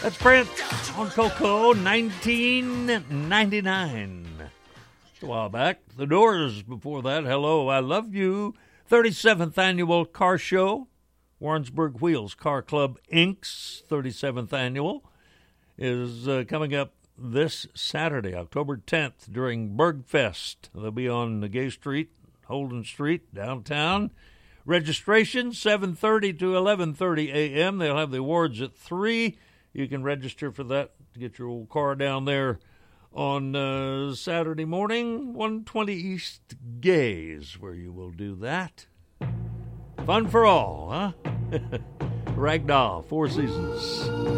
That's Prince on Coco, 1999. Just a while back. The Doors before that. Hello, I Love You. 37th Annual Car Show. Warrensburg Wheels Car Club Inc.'s 37th Annual is coming up this Saturday, October 10th, during Bergfest. They'll be on Gay Street, Holden Street, downtown. Registration, 7:30 to 11:30 a.m. They'll have the awards at 3. You can register for that to get your old car down there on Saturday morning. 120 East Gays, where you will do that. Fun for all, huh? Ragdoll, Four Seasons.